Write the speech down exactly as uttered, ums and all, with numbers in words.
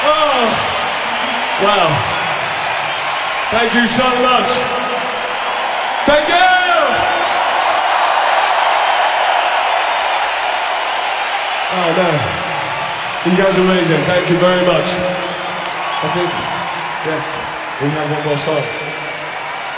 Oh, wow. Thank you so much. Thank you. Oh, man. You guys are amazing. Thank you very much. I think, yes, we have one more song.